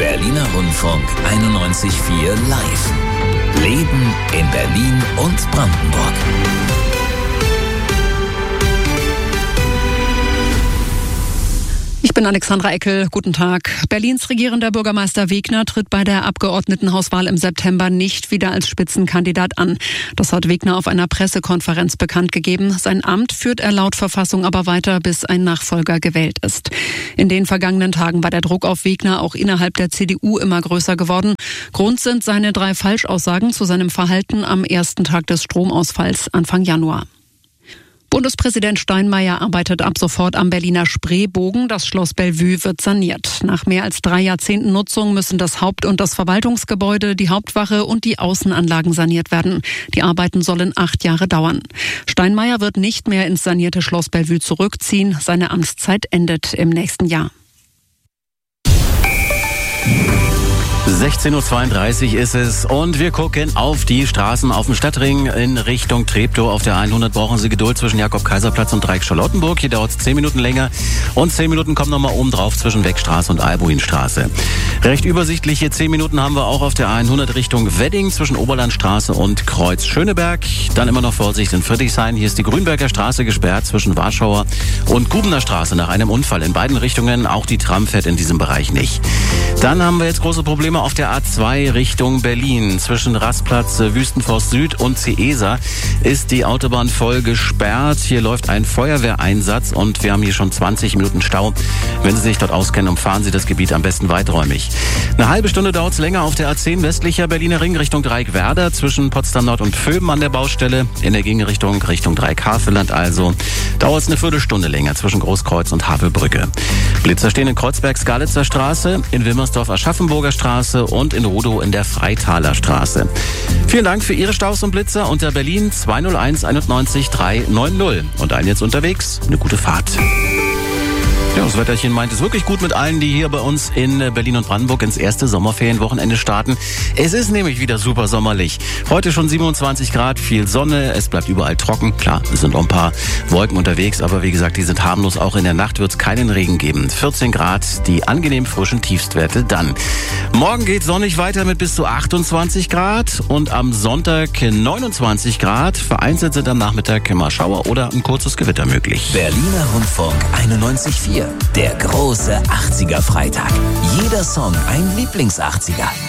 Berliner Rundfunk 91.4 Live. Leben in Berlin und Brandenburg. Ich bin Alexandra Eckel. Guten Tag. Berlins regierender Bürgermeister Wegner tritt bei der Abgeordnetenhauswahl im September nicht wieder als Spitzenkandidat an. Das hat Wegner auf einer Pressekonferenz bekannt gegeben. Sein Amt führt er laut Verfassung aber weiter, bis ein Nachfolger gewählt ist. In den vergangenen Tagen war der Druck auf Wegner auch innerhalb der CDU immer größer geworden. Grund sind seine 3 Falschaussagen zu seinem Verhalten am ersten Tag des Stromausfalls Anfang Januar. Bundespräsident Steinmeier arbeitet ab sofort am Berliner Spreebogen. Das Schloss Bellevue wird saniert. Nach mehr als 3 Jahrzehnten Nutzung müssen das Haupt- und das Verwaltungsgebäude, die Hauptwache und die Außenanlagen saniert werden. Die Arbeiten sollen 8 Jahre dauern. Steinmeier wird nicht mehr ins sanierte Schloss Bellevue zurückziehen. Seine Amtszeit endet im nächsten Jahr. 16.32 Uhr ist es und wir gucken auf die Straßen auf dem Stadtring in Richtung Treptow. Auf der 100 brauchen Sie Geduld zwischen Jakob-Kaiser-Platz und Dreieck-Charlottenburg. Hier dauert es 10 Minuten länger und 10 Minuten kommen nochmal oben drauf zwischen Weckstraße und Albuinstraße. Recht übersichtliche 10 Minuten haben wir auch auf der 100 Richtung Wedding zwischen Oberlandstraße und Kreuz Schöneberg. Dann immer noch Vorsicht in Friedrichshain. Hier ist die Grünberger Straße gesperrt zwischen Warschauer und Gubener Straße nach einem Unfall in beiden Richtungen. Auch die Tram fährt in diesem Bereich nicht. Dann haben wir jetzt große Probleme auf der A2 Richtung Berlin. Zwischen Rastplatz Wüstenforst Süd und Ciesa ist die Autobahn voll gesperrt. Hier läuft ein Feuerwehreinsatz und wir haben hier schon 20 Minuten Stau. Wenn Sie sich dort auskennen, umfahren Sie das Gebiet am besten weiträumig. Eine halbe Stunde dauert es länger auf der A10 westlicher Berliner Ring Richtung Dreieck-Werder zwischen Potsdam Nord und Vöben an der Baustelle. In der Gegenrichtung Richtung Dreieck-Havelland also dauert es eine Viertelstunde länger zwischen Großkreuz und Havelbrücke. Blitzer stehen in Kreuzberg-Skalitzer Straße, in Wilmersdorf Aschaffenburger Straße und in Rudow in der Freitaler Straße. Vielen Dank für Ihre Staus und Blitzer unter Berlin 201 91 390. Und allen jetzt unterwegs, eine gute Fahrt. Ja, das Wetterchen meint es wirklich gut mit allen, die hier bei uns in Berlin und Brandenburg ins erste Sommerferienwochenende starten. Es ist nämlich wieder super sommerlich. Heute schon 27 Grad, viel Sonne, es bleibt überall trocken. Klar, es sind noch ein paar Wolken unterwegs, aber wie gesagt, die sind harmlos. Auch in der Nacht wird es keinen Regen geben. 14 Grad, die angenehm frischen Tiefstwerte dann. Morgen geht sonnig weiter mit bis zu 28 Grad und am Sonntag 29 Grad. Vereinzelt sind am Nachmittag mal Schauer oder ein kurzes Gewitter möglich. Berliner Rundfunk 91.4. Der große 80er Freitag. Jeder Song ein Lieblings-80er.